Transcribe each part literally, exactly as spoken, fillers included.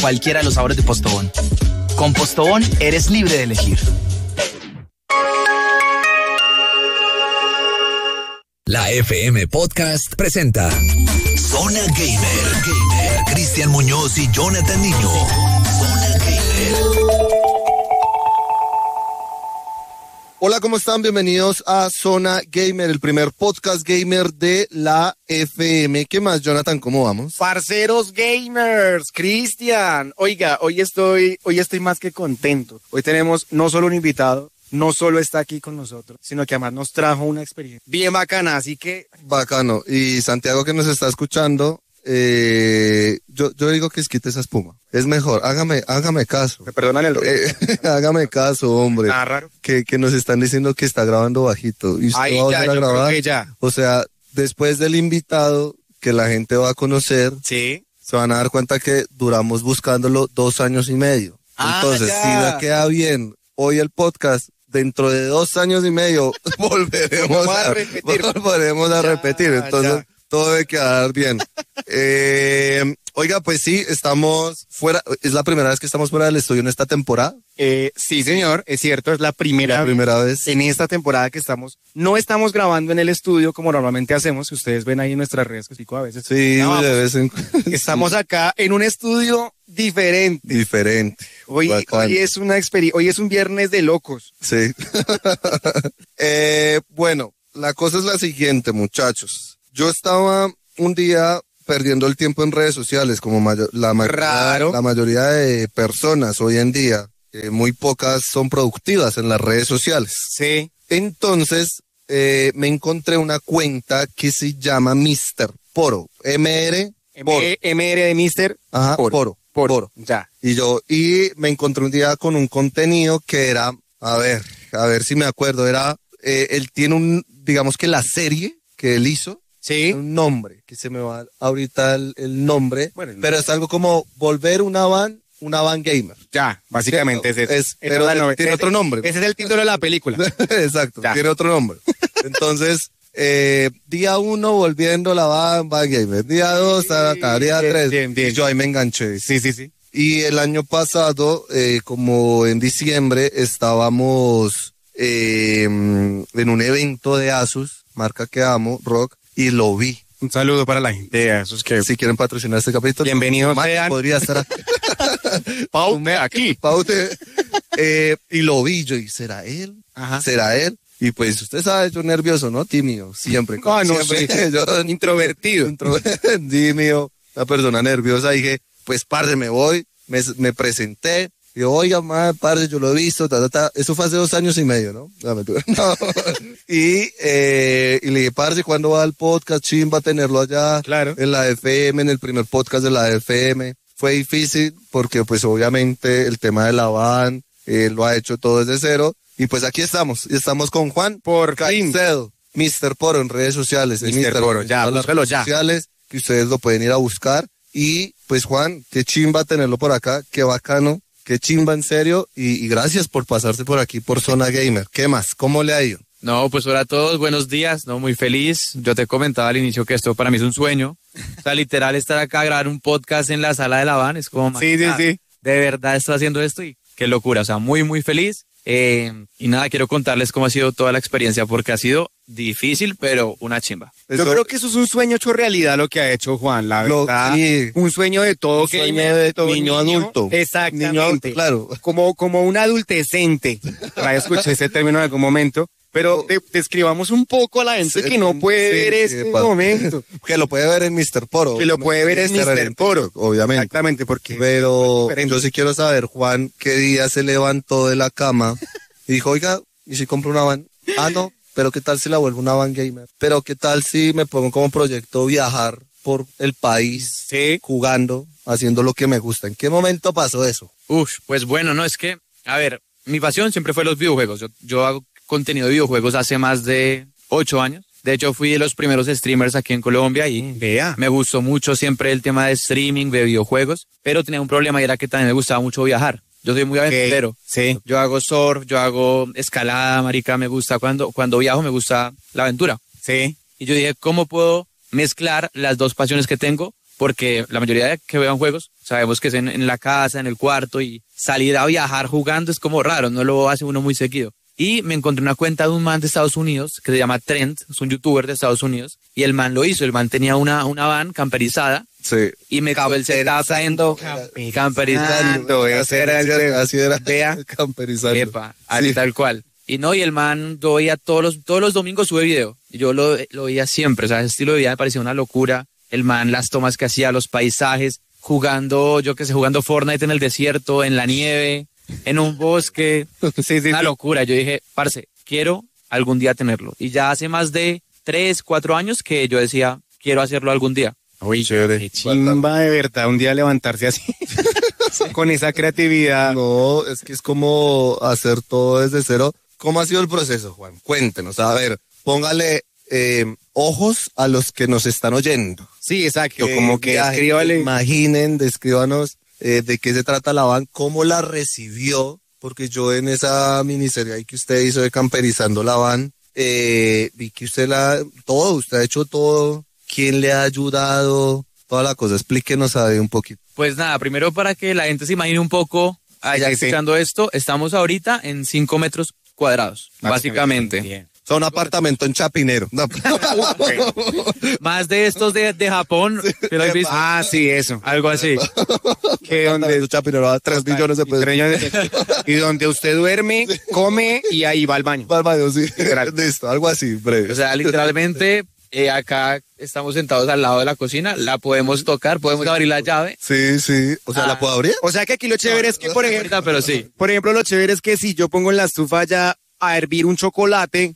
cualquiera de los sabores de Postobón. Con Postobón eres libre de elegir. La F M Podcast presenta Zona Gamer. Gamer. Cristian Muñoz y Jonathan Niño. Zona Gamer. Hola, ¿cómo están? Bienvenidos a Zona Gamer, el primer podcast gamer de la F M. ¿Qué más, Jonathan? ¿Cómo vamos? Parceros gamers, Cristian. Oiga, hoy estoy, hoy estoy más que contento. Hoy tenemos no solo un invitado, no solo está aquí con nosotros, sino que además nos trajo una experiencia bien bacana, así que... Bacano. Y Santiago, que nos está escuchando, eh, yo, yo digo que quite esa espuma. Es mejor, hágame, hágame caso. Me perdonan el ruido. Eh, hágame caso, hombre. Ah, raro. Que, que nos están diciendo que está grabando bajito. Y usted Ahí va a ya, volver a yo grabar. creo que ya. O sea, después del invitado que la gente va a conocer, Sí. se van a dar cuenta que duramos buscándolo dos años y medio. Ah, Entonces, ya. si le queda bien hoy el podcast, dentro de dos años y medio volveremos Vamos a a, repetir. volveremos a Ya, repetir. Entonces, ya. todo debe quedar bien. eh, oiga, pues sí, estamos fuera. Es la primera vez que estamos fuera del estudio en esta temporada. Eh, sí, señor, es cierto, es la primera, La primera vez. en esta temporada que estamos. No estamos grabando en el estudio como normalmente hacemos, que ustedes ven ahí en nuestras redes, que sí, a veces. Sí, grabamos. de vez en cuando. Estamos acá en un estudio diferente. Diferente. Hoy, Bacán. hoy es una experiencia, hoy es un viernes de locos. Sí. eh, bueno, la cosa es la siguiente, muchachos. Yo estaba un día perdiendo el tiempo en redes sociales, como mayo- la, ma- Raro. la mayoría de personas hoy en día. Eh, muy pocas son productivas en las redes sociales. Sí. Entonces, eh, me encontré una cuenta que se llama mister Poro. M R Poro. M- M R de Mister Ajá, Poro. Poro. Poro. Poro. Ya. Y yo, y me encontré un día con un contenido que era, a ver, a ver si me acuerdo, era, eh, él tiene un, digamos que la serie que él hizo, Sí. un nombre, que se me va ahorita el, el nombre, Bueno, el- pero es algo como volver una van, una van gamer. Ya, básicamente es eso. Es- Esa pero la novela. tiene Ese- otro nombre. Ese es el título de la película. Exacto, Ya. tiene otro nombre. Entonces, eh, día uno volviendo la van, van gamer, día dos, ta, ta, día Bien, tres, bien, bien. y yo ahí me enganché. Sí, sí, sí. Y el año pasado, eh, como en diciembre, estábamos eh, en un evento de Asus, marca que amo, Rock, y lo vi. Un saludo para la gente de esos que... Si quieren patrocinar este capítulo, Bienvenidos Max sean. podría estar aquí. Pau, me- aquí. Paute. Eh, y lo vi yo, y ¿será él? Ajá. ¿Será él? Y pues usted sabe, yo nervioso, ¿no? Tímido, siempre. Ah, no, siempre. sí. Yo, Introvertido. intro- tímido, una persona nerviosa. Dije, pues, parce, me voy. Me, me presenté. Y yo, oiga, madre, parce, yo lo he visto. Ta, ta, ta. Eso fue hace dos años y medio, ¿no? No, mentira. No. Y, eh, y le dije, parce, ¿cuándo va el podcast? Chimba tenerlo allá. Claro. En la F M, en el primer podcast de la F M. Fue difícil porque, pues, obviamente, el tema de la van, eh, lo ha hecho todo desde cero. Y pues aquí estamos. Y estamos con Juan Por fin. Caicedo, mister Poro en redes sociales. en mister Poro, en ya, todas las búsquelo redes ya. sociales, que ustedes lo pueden ir a buscar. Y pues Juan, qué chimba tenerlo por acá, qué bacano, qué chimba en serio. Y, y gracias por pasarse por aquí por Zona Gamer. ¿Qué más? ¿Cómo le ha ido? No, pues hola a todos, buenos días, no, muy feliz. Yo te comentaba al inicio que esto para mí es un sueño. O sea, literal estar acá a grabar un podcast en la sala de la van es como... Sí, sí, ah, sí. De verdad estoy haciendo esto y qué locura, o sea, muy, muy feliz. Eh, y nada, quiero contarles cómo ha sido toda la experiencia porque ha sido difícil, pero una chimba. Yo Eso- creo que eso es un sueño hecho realidad lo que ha hecho Juan, la Lo- verdad. sí. Un sueño de todo Un que sueño de todo niño adulto. Exactamente. Niño adulto, claro. Como, como un adultecente. Ya escuché ese término en algún momento. Pero de- describamos un poco a la gente Sí, que no puede sí, ver sí, este pa- momento. Que lo puede ver en mister Poro. Que lo puede ver en mister Poro. Obviamente. Exactamente, porque... Pero Diferente. yo sí quiero saber, Juan, qué día se levantó de la cama y dijo, oiga, ¿y si compro una van? Ah, no, pero ¿qué tal si la vuelvo una van gamer? Pero ¿qué tal si me pongo como proyecto viajar por el país Sí. jugando, haciendo lo que me gusta? ¿En qué momento pasó eso? Uf, pues bueno, no, es que, a ver, mi pasión siempre fue los videojuegos. Yo, yo hago contenido de videojuegos hace más de ocho años. De hecho, fui de los primeros streamers aquí en Colombia y Vea. me gustó mucho siempre el tema de streaming, de videojuegos, pero tenía un problema y era que también me gustaba mucho viajar. Yo soy muy aventurero. Sí. Yo hago surf, yo hago escalada, marica, me gusta cuando, cuando viajo, me gusta la aventura. Sí. Y yo dije, ¿cómo puedo mezclar las dos pasiones que tengo? Porque la mayoría de que veo en juegos sabemos que es en, en la casa, en el cuarto, y salir a viajar jugando es como raro, no lo hace uno muy seguido. Y me encontré una cuenta de un man de Estados Unidos que se llama Trent, es un youtuber de Estados Unidos, y el man lo hizo, el man tenía una, una van camperizada, Sí. y me quedó el setup trayendo camperizando, Así era, así era. Vea. Camperizando. Epa, así Sí. tal cual. Y no, y el man, yo veía todos los, todos los domingos sube video. Y yo lo, lo veía siempre, o sea, ese estilo de vida me parecía una locura. El man, las tomas que hacía, los paisajes, jugando, yo qué sé, jugando Fortnite en el desierto, en la nieve, en un bosque. Sí, sí, Una sí. locura. Yo dije, parce, quiero algún día tenerlo. Y ya hace más de tres, cuatro años que yo decía, quiero hacerlo algún día. Uy, qué chimba de verdad un día levantarse así. Con esa creatividad. No, es que es como hacer todo desde cero. ¿Cómo ha sido el proceso, Juan? Cuéntenos, a ver, póngale eh, ojos a los que nos están oyendo. Sí, exacto. Eh, Como que viajen, escríbale. Imaginen, descríbanos eh, de qué se trata la van, cómo la recibió, porque yo en esa miniserie ahí que usted hizo de Camperizando la van, eh, vi que usted la, todo, usted ha hecho todo, quién le ha ayudado, toda la cosa, explíquenos ahí un poquito. Pues nada, primero para que la gente se imagine un poco, allá Sí, sí. escuchando esto, estamos ahorita en cinco metros cuadrados, básicamente. Bien. Son un apartamento en Chapinero. No. Más de estos de, de Japón, ¿te lo has visto? Ah, sí, eso. Algo así. Que donde Apartamento Chapinero va a tres millones de y, pesos. tres millones de- y donde usted duerme, come y ahí va al baño. Va al baño, sí. Literal. Listo, algo así, breve. O sea, literalmente, eh, acá estamos sentados al lado de la cocina, la podemos tocar, podemos abrir la llave. Sí, sí. O sea, Ah. ¿la puedo abrir? O sea que aquí lo chévere es que, por ejemplo, Ahorita, pero sí. por ejemplo, lo chévere es que si yo pongo en la estufa ya a hervir un chocolate,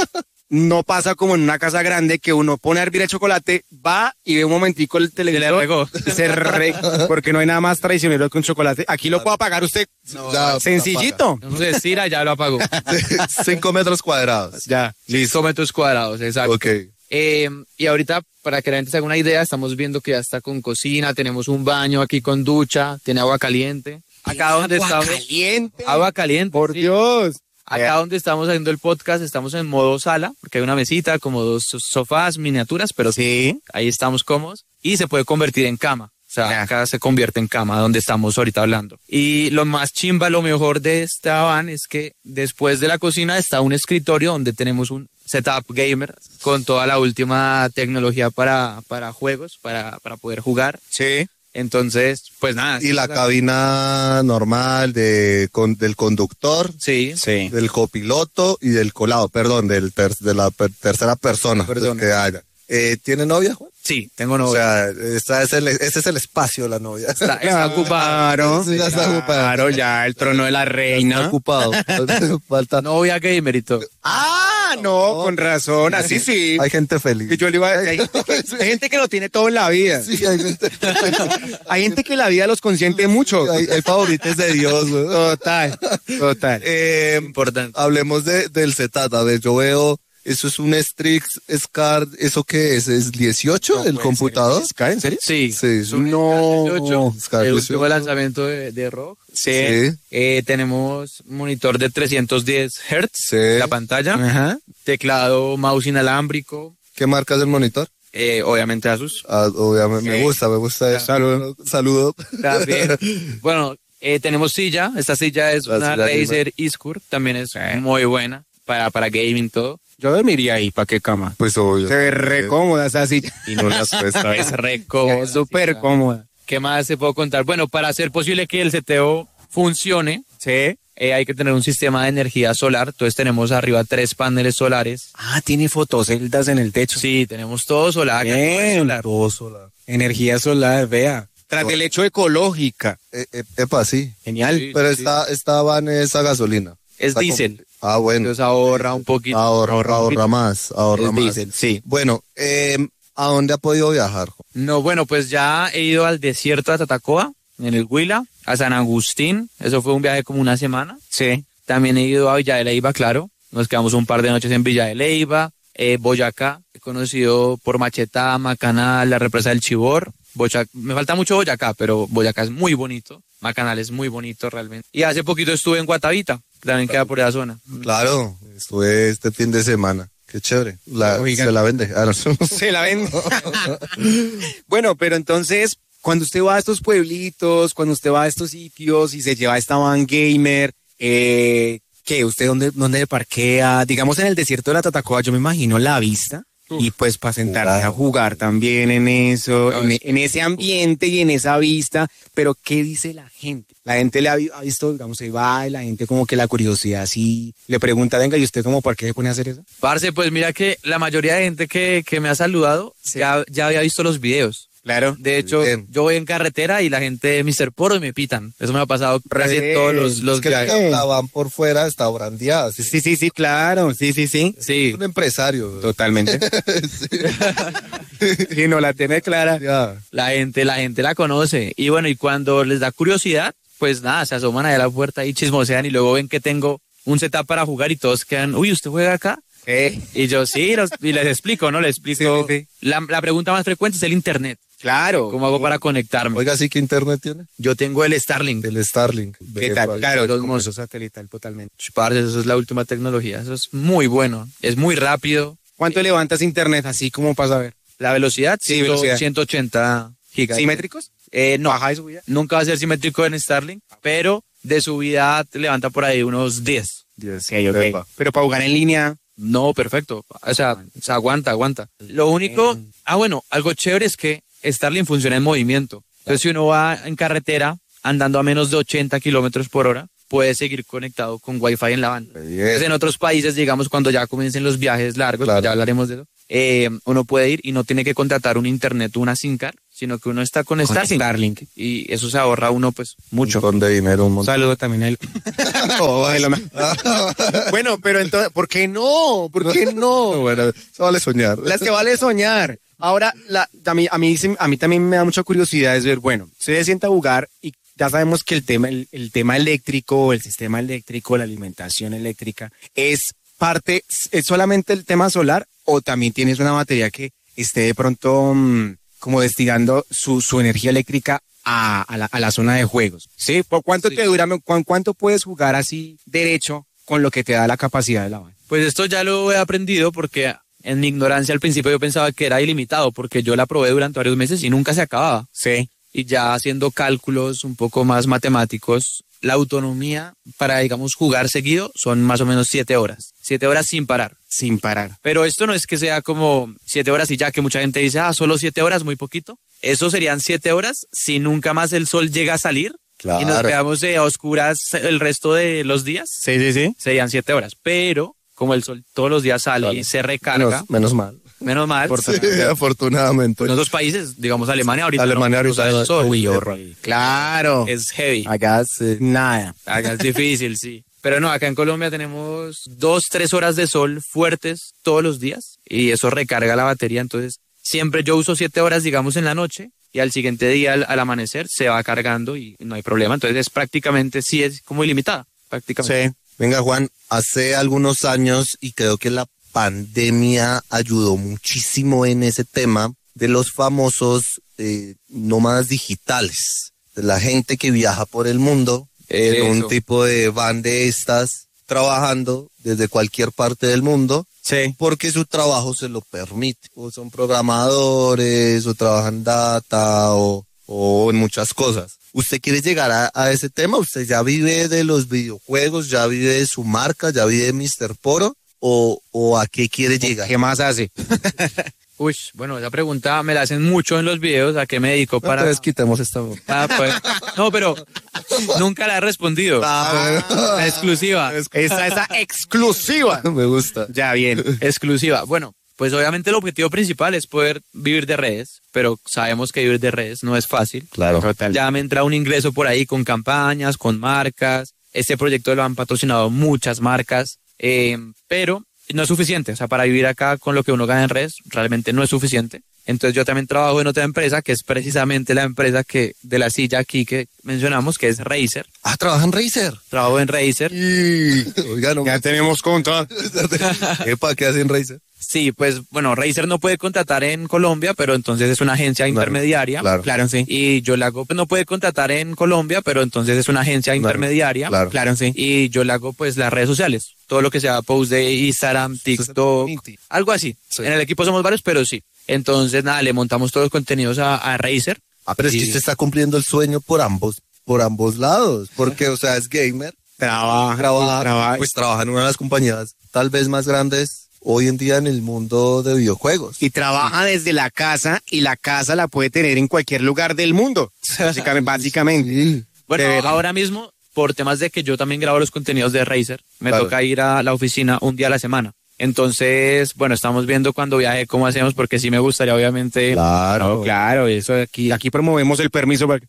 no pasa como en una casa grande que uno pone a hervir el chocolate, va y ve un momentico el televisor regó. y se re... porque no hay nada más traicionero que un chocolate. Aquí lo puede apagar usted Ya, sencillito. No se estira, ya lo apagó. apaga. Cinco metros cuadrados. Ya. Listo, metros cuadrados, exacto. Ok. Eh, y ahorita, para que la gente se haga una idea, estamos viendo que ya está con cocina, tenemos un baño aquí con ducha, tiene agua caliente. Acá donde Agua estamos... caliente. Agua caliente. Por sí. Dios. Acá donde estamos haciendo el podcast, estamos en modo sala, porque hay una mesita, como dos sofás miniaturas, pero Sí. ahí estamos cómodos. Y se puede convertir en cama. O sea, Ya. acá se convierte en cama, donde estamos ahorita hablando. Y lo más chimba, lo mejor de esta van es que después de la cocina está un escritorio donde tenemos un setup gamer con toda la última tecnología para, para juegos, para, para poder jugar. Sí. Entonces, pues nada. Y la cabina normal de, con, del conductor, Sí. Sí. del copiloto y del colado, perdón, del ter- de la per- tercera persona. Perdón. Que haya. Eh, ¿Tiene novia, Juan? Sí, tengo O novia. sea, esta es el, ese es el espacio de la novia. Está, está ocupado. Claro. Sí, ya está ocupado. Claro, ya el trono de la Está reina. ocupado. Falta. Novia gamer y todo. Ah, no, con razón. Así sí. Hay gente feliz. Que yo le iba a- hay, gente que, hay gente que lo tiene todo en la vida. Sí, hay gente Hay gente que la vida los consiente mucho. hay, hay favoritos de Dios, güey. Total, total. Eh, Importante. hablemos de, del setup. A ver, yo veo, eso es un Strix Scar, ¿eso qué es? ¿Es dieciocho el computador? ¿En serio? Sí. Sí, es un- No. dieciocho, Scar el dieciocho. último lanzamiento de, de R O G. Sí. Sí, Eh, tenemos monitor de trescientos diez hertz, sí. la pantalla, Ajá. teclado, mouse inalámbrico, ¿Qué marca es el monitor? eh, obviamente Asus. Ah, obviamente, me Sí. gusta, me gusta. Saludo. Saludo. También. Bueno, eh, tenemos silla, esta silla es La una silla Razer Iskur, también es muy buena para, para gaming todo. Yo dormiría ahí, ¿para qué cama? Pues obvio. Se ve re cómoda esa silla. Y no las cuesta. Es re cómoda, Es súper sí, cómoda. ¿Qué más se puedo contar? Bueno, para hacer posible que el seteo funcione, Sí. eh, hay que tener un sistema de energía solar. Entonces tenemos arriba tres paneles solares. Ah, tiene fotoceldas en el techo. Sí, tenemos todo solar. Bien. Todo solar. Energía solar, vea. Tras del hecho ecológica. Eh, eh, epa, sí. Genial. Sí. Pero esta, esta van es a gasolina. Es Está diésel. con- Ah, bueno. Entonces ahorra un poquito. Ahorra, ahorra, más, ahorra Es más. diésel, sí. Bueno, eh, ¿a dónde ha podido viajar? Juan? No, bueno, pues ya he ido al desierto de Tatacoa, en el Huila, a San Agustín. Eso fue un viaje como una semana. Sí. También he ido a Villa de Leyva, claro. Nos quedamos un par de noches en Villa de Leyva. Eh, Boyacá, he conocido por Machetá, Macanal, la represa del Chibor. Bocha- Me falta mucho Boyacá, pero Boyacá es muy bonito. Macanal es muy bonito realmente. Y hace poquito estuve en Guatavita, que también queda por esa zona. Claro, estuve este fin de semana. Qué chévere. La, Oiga. se la vende. Ah, no. Se la ven. Bueno, pero entonces, cuando usted va a estos pueblitos, cuando usted va a estos sitios y se lleva esta van gamer, eh, ¿qué? ¿Usted dónde, dónde le parquea? Digamos en el desierto de la Tatacoa, yo me imagino la vista. Y pues para sentarse a jugar también en eso, en, en ese ambiente y en esa vista. Pero ¿qué dice la gente? La gente le ha, vi- ha visto, digamos, se va y la gente como que la curiosidad así le pregunta, venga, ¿y usted como por qué se pone a hacer eso? Parce, pues mira que la mayoría de gente que, que me ha saludado ya, ya había visto los videos. Claro. De hecho, Bien. yo voy en carretera y la gente de mister Poro y me pitan. Eso me ha pasado casi Re- en todos los, los Es que viajes. la van por fuera, está brandeada. ¿sí? Sí, sí, sí, claro, sí, sí, sí. Sí, Es un empresario. Totalmente. Sí, no la tiene clara. Ya. la gente, la gente la conoce. Y bueno, y cuando les da curiosidad, pues nada, se asoman allá a la puerta y chismosean y luego ven que tengo un setup para jugar y todos quedan, uy, ¿usted juega acá? Eh, Y yo sí, los- y les explico, ¿no? Les explico. Sí, sí, La, la pregunta más frecuente es el internet. claro. ¿Cómo hago para conectarme? Oiga, ¿sí qué internet tiene? Yo tengo el Starlink. El Starlink. ¿Qué tal? Claro, Los como mos- eso satelital totalmente. Parce, eso es la última tecnología. Eso es muy bueno. Es muy rápido. ¿Cuánto levantas internet así como para saber? La velocidad, Sí, cien, velocidad. ciento ochenta gigas. ¿Simétricos? Eh, no, ¿Baja y subida? nunca va a ser simétrico en Starlink, pero de subida te levanta por ahí unos diez. Dios, Ok, ok. epa. Pero para jugar en línea, No, perfecto. O sea, se aguanta, aguanta. Lo único, ah, bueno, algo chévere es que Starlink funciona en movimiento. Entonces, si uno va en carretera andando a menos de ochenta kilómetros por hora, puede seguir conectado con Wi-Fi en la van. Bien. Entonces, en otros países, digamos, cuando ya comiencen los viajes largos, Claro. ya hablaremos de eso, eh, uno puede ir y no tiene que contratar un internet o una SIM card, sino que uno está con con Starlink. Starlink. Y eso se ahorra uno, pues, mucho. Un montón de dinero, un Un montón. saludo también a él. Oh, de lo me- Bueno, pero entonces, ¿por qué no? ¿Por qué no? Bueno, eso vale soñar. Las que vale soñar. Ahora, la, a, mí, a, mí, sí- a mí también me da mucha curiosidad es ver, bueno, se sienta a jugar y ya sabemos que el tema, el, el tema eléctrico, el sistema eléctrico, la alimentación eléctrica, es parte, es solamente el tema solar o también tienes una batería que esté de pronto mm, como destinando su, su energía eléctrica a, a, la, a la zona de juegos. ¿Sí? ¿Por cuánto Sí. te dura? ¿Cuán- ¿Cuánto puedes jugar así derecho con lo que te da la capacidad de la van? Pues esto ya lo he aprendido porque en mi ignorancia al principio yo pensaba que era ilimitado porque yo la probé durante varios meses y nunca se acababa. Sí. Y ya haciendo cálculos un poco más matemáticos, la autonomía para, digamos, jugar seguido son más o menos siete horas. Siete horas sin parar. Sin parar. Pero esto no es que sea como siete horas y ya, que mucha gente dice, ah, solo siete horas, muy poquito. Eso serían siete horas si nunca más el sol llega a salir y nos Claro. quedamos eh, a oscuras el resto de los días. Sí, sí, sí. Serían siete horas. Pero como el sol todos los días sale y se recarga, Menos, menos mal. menos mal. Sí, afortunadamente. En otros países, digamos Alemania ahorita. Alemania no, ahorita usa el no- sol. Uy, Claro. Es heavy. Acá sí, nada. Acá es difícil, sí. Pero no, acá en Colombia tenemos dos, tres horas de sol fuertes todos los días y eso recarga la batería. Entonces, siempre yo uso siete horas, digamos, en la noche y al siguiente día, al, al amanecer, se va cargando y no hay problema. Entonces, es prácticamente, sí, es como ilimitada, prácticamente. Sí. Venga, Juan, hace algunos años, y creo que la pandemia ayudó muchísimo en ese tema, de los famosos eh, nómadas digitales, de la gente que viaja por el mundo en Eso. un tipo de van de estas, trabajando desde cualquier parte del mundo, Sí. porque su trabajo se lo permite. O son programadores, o trabajan data, o, o en muchas cosas. ¿Usted quiere llegar a, a ese tema? ¿Usted ya vive de los videojuegos, ya vive de su marca, ya vive de mister Poro? ¿O, o a qué quiere llegar? ¿Qué más hace? Uy, bueno, esa pregunta me la hacen mucho en los videos, ¿a qué me dedico para...? Entonces quitemos esta... Ah, pues, no, pero nunca la he respondido. Ah, La exclusiva. Esa, esa exclusiva. me gusta. Ya, bien. Exclusiva. Bueno, pues obviamente el objetivo principal es poder vivir de redes, pero sabemos que vivir de redes no es fácil. Claro. Total. Ya me entra un ingreso por ahí con campañas, con marcas. Este proyecto lo han patrocinado muchas marcas, eh, pero no es suficiente. O sea, para vivir acá con lo que uno gana en redes, realmente no es suficiente. Entonces yo también trabajo en otra empresa, que es precisamente la empresa que de la silla aquí que mencionamos, que es Razer. Ah, trabaja en Razer. Trabajo en Razer. Oiga, no. Ya tenemos contra. Epa, ¿qué hacen Razer? Sí, pues bueno, Razer no puede contratar en Colombia, pero entonces es una agencia intermediaria. Claro. Claro, sí. Y yo la hago, pues no puede contratar en Colombia, pero entonces es una agencia intermediaria. Claro. Claro, sí. Y yo le hago pues las redes sociales, todo lo que sea post de Instagram, TikTok, algo así. Sí. En el equipo somos varios, pero sí. Entonces nada, le montamos todos los contenidos a, a Razer Ah, pero es que Y- usted está cumpliendo el sueño por ambos, por ambos lados, porque, o sea, es gamer, Trabaja, trabaja, trabaja. pues trabaja en una de las compañías tal vez más grandes hoy en día en el mundo de videojuegos. Y trabaja desde la casa y la casa la puede tener en cualquier lugar del mundo. Básicamente. básicamente. Sí. Bueno, De verdad. ahora mismo, por temas de que yo también grabo los contenidos de Razer, me Claro. toca ir a la oficina un día a la semana. Entonces, bueno, estamos viendo cuando viaje cómo hacemos, porque sí me gustaría, obviamente. Claro. No, claro, eso aquí, aquí promovemos el permiso para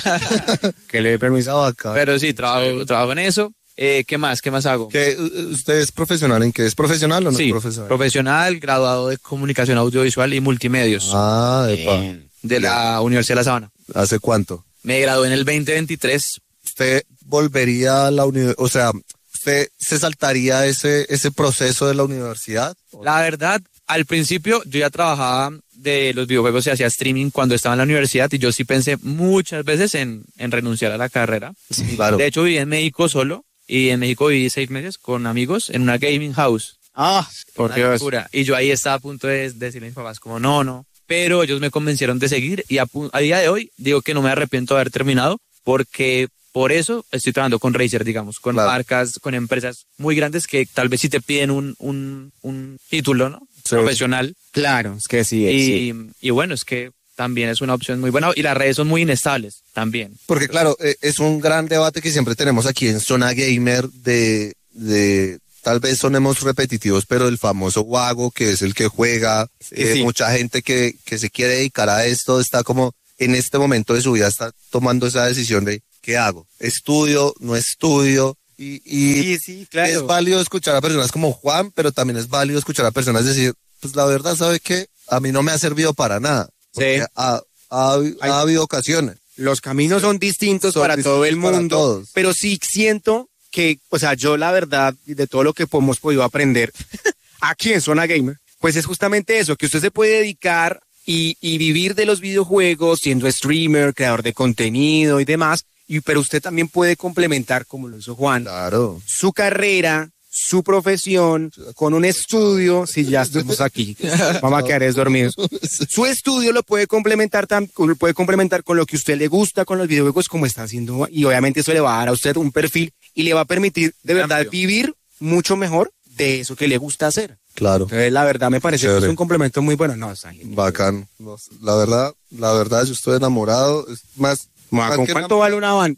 que le dé permiso. Esa vaca. Pero sí, trabajo, trabajo en eso. Eh, ¿Qué más? ¿Qué más hago? ¿Qué, uh, ¿Usted es profesional en qué? ¿Es profesional o no Sí, es profesional? profesional, graduado de comunicación audiovisual y multimedios Ah, epa. de la Universidad de La Sabana. ¿Hace cuánto? Me gradué en el veinte veintitrés. ¿Usted volvería a la universidad? O sea, ¿usted se saltaría ese, ese proceso de la universidad? La verdad, al principio yo ya trabajaba de los videojuegos y hacía streaming cuando estaba en la universidad y yo sí pensé muchas veces en, en renunciar a la carrera. Claro. De hecho, viví en México solo y en México viví seis meses con amigos en una gaming house. Ah, por Una Dios. locura. Y yo ahí estaba a punto de de decirle a mis papás como no, no. Pero ellos me convencieron de seguir y a, pu- a día de hoy digo que no me arrepiento de haber terminado porque por eso estoy trabajando con Razer, digamos, con Claro. marcas, con empresas muy grandes que tal vez sí te piden un, un, un título, ¿no? Sí. Profesional. Claro, es que sí. Y, sí. y bueno, es que también es una opción muy buena y las redes son muy inestables también. Porque claro, eh, es un gran debate que siempre tenemos aquí en Zona Gamer de, de tal vez sonemos repetitivos, pero el famoso vago que es el que juega, que eh, sí. mucha gente que, que se quiere dedicar a esto está como en este momento de su vida está tomando esa decisión de ¿qué hago? ¿Estudio? ¿No estudio? Y, y Sí, sí, claro. es válido escuchar a personas como Juan, pero también es válido escuchar a personas decir, pues la verdad, ¿sabe qué? A mí no me ha servido para nada. Porque Sí. ha, ha, ha habido ocasiones. Los caminos son distintos Son para todo el distintos para mundo, todos. pero sí siento que, o sea, yo la verdad, de todo lo que hemos podido aprender aquí en Zona Gamer, pues es justamente eso, que usted se puede dedicar y, y vivir de los videojuegos, siendo streamer, creador de contenido y demás, y, pero usted también puede complementar, como lo hizo Juan, Claro. su carrera, su profesión, con un estudio, si ya estamos aquí, vamos a quedar es dormidos. Su estudio lo puede complementar, tam- lo puede complementar con lo que a usted le gusta con los videojuegos, como está haciendo, y obviamente eso le va a dar a usted un perfil y le va a permitir de verdad Amplio. vivir mucho mejor de eso que le gusta hacer. Claro. Entonces, la verdad me parece que Chévere. es un complemento muy bueno. No, está genial. Bacán. No, la verdad, la verdad, yo estoy enamorado. Es más, Ma, más ¿Con que cuánto vale una van?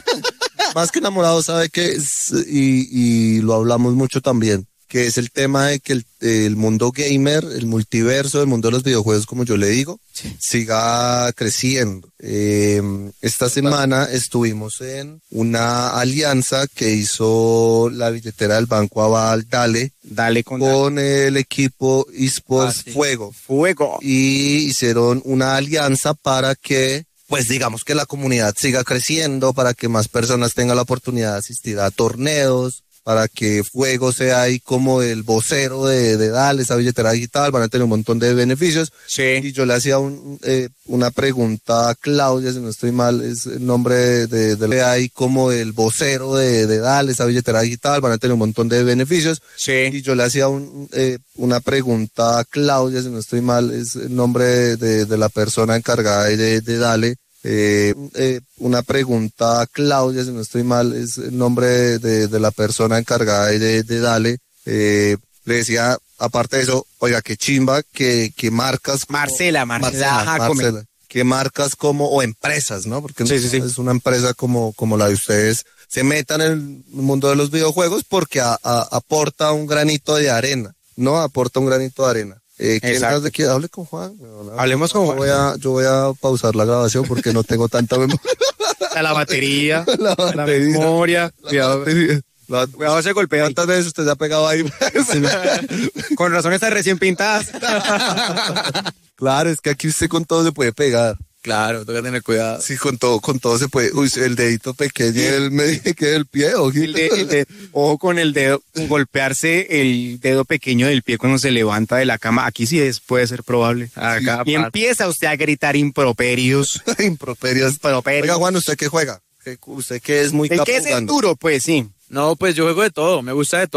más que enamorado, sabe que es, y, y lo hablamos mucho también, que es el tema de que el, el mundo gamer, el multiverso, el mundo de los videojuegos, como yo le digo, siga creciendo. Eh, esta semana estuvimos en una alianza que hizo la billetera del Banco Aval, Dale, Dale con con el equipo eSports Ah, sí. Fuego. fuego. Y hicieron una alianza para que, pues digamos que la comunidad siga creciendo, para que más personas tengan la oportunidad de asistir a torneos, para que Fuego sea ahí como el vocero de, de Dale, esa billetera digital, van a tener un montón de beneficios. Sí. Y yo le hacía un, eh, una pregunta a Claudia, si no estoy mal, es el nombre de, de, de ahí como el vocero de, de Dale, esa billetera digital, van a tener un montón de beneficios. Sí. Y yo le hacía un, eh, una pregunta a Claudia, si no estoy mal, es el nombre de, de, de la persona encargada de, de Dale. Eh, eh, una pregunta a Claudia, si no estoy mal, es el nombre de, de la persona encargada de, de Dale. Eh, le decía, aparte de eso, oiga, qué chimba, que, que marcas... como- Marcela, Marcela Jacome. Marcela, que marcas como, o empresas, ¿no? Porque Sí, sí, sí. es una empresa como, como la de ustedes, se metan en el mundo de los videojuegos porque a- a- aporta un granito de arena, ¿no? Aporta un granito de arena. Eh, ¿quién Exacto. más de quién? Hable con Juan. No, no. Hablemos con Yo Juan. voy a, yo voy a pausar la grabación porque no tengo tanta memoria. La batería, La la batería. memoria. Cuidado, La- cuidado se golpea. ¿Cuántas veces usted se ha pegado ahí? Con razón está recién pintadas. Claro, es que aquí usted con todo se puede pegar. Claro, toca tener cuidado. Sí, con todo, con todo se puede. Uy, el dedito pequeño, el medio que el pie, El ojito. de- el de- ojo con el dedo, golpearse el dedo pequeño del pie cuando se levanta de la cama. Aquí sí es, puede ser probable. Acá, Y empieza usted a gritar improperios. Improperios. Improperios. Oiga, Juan, ¿usted qué juega? ¿Qué- Usted que es muy ¿El capo qué es el jugando. duro? Pues sí. No, pues yo juego de todo, me gusta de todo.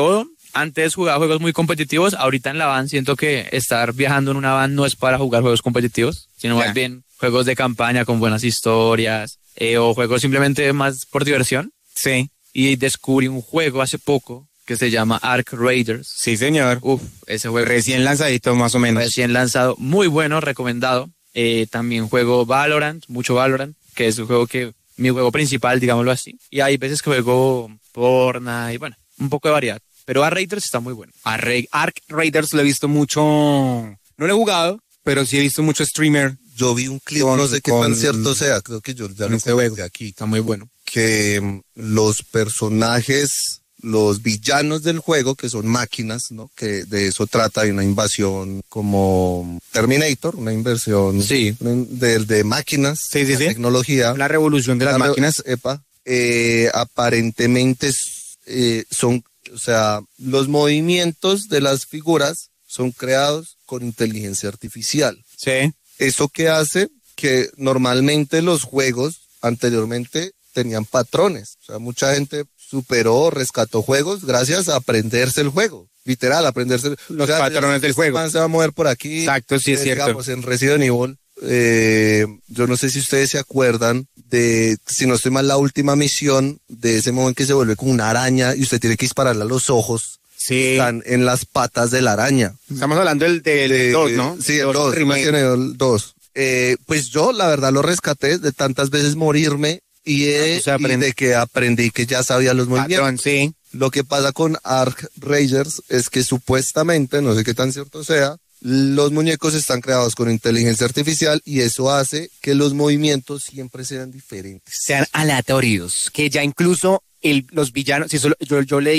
Antes jugaba juegos muy competitivos, ahorita en la van siento que estar viajando en una van no es para jugar juegos competitivos, sino Ya. más bien juegos de campaña con buenas historias, eh, o juegos simplemente más por diversión. Sí. Y descubrí un juego hace poco que se llama Ark Raiders. Sí, señor. Uf, ese juego Recién lanzadito, más o menos. recién lanzado, muy bueno, recomendado. Eh, también juego Valorant, mucho Valorant, que es un juego que, mi juego principal, digámoslo así. Y hay veces que juego Fortnite, y bueno, un poco de variedad. Pero Ark Raiders está muy bueno. A Ra- Ark Raiders lo he visto mucho, no lo he jugado, pero sí he visto mucho streamer. Yo vi un clip, Con- no sé qué con- tan cierto sea, creo que yo ya con lo este juego. comenté aquí, Está muy bueno. que mm, los personajes, los villanos del juego, que son máquinas, ¿no? Que de eso trata, de una invasión como Terminator, una inversión Sí. de, de máquinas, Sí, sí, la sí. tecnología. La revolución de las La re- máquinas. Epa, eh, aparentemente eh, son, o sea, los movimientos de las figuras son creados con inteligencia artificial. Sí. Eso que hace que normalmente los juegos anteriormente tenían patrones. O sea, mucha gente superó, rescató juegos gracias a aprenderse el juego. Literal, aprenderse Los o sea, patrones del este juego. man se va a mover por aquí. Exacto, sí es Eh, cierto. Digamos, en Resident Evil, eh, yo no sé si ustedes se acuerdan de, si no estoy mal, la última misión de ese momento que se vuelve como una araña y usted tiene que dispararle a los ojos. Sí. Están en las patas de la araña. Estamos hablando del, del Eh, dos, ¿no? Sí, el Dos dos, remake. Resident Evil dos. Eh, pues yo, la verdad, lo rescaté de tantas veces morirme y, eh, Ah, o sea, y aprend- de que aprendí que ya sabía los movimientos. Patrón, sí. Lo que pasa con Ark Raiders es que supuestamente, no sé qué tan cierto sea, los muñecos están creados con inteligencia artificial y eso hace que los movimientos siempre sean diferentes. Sean aleatorios. Que ya incluso el, los villanos, si solo, yo, yo leí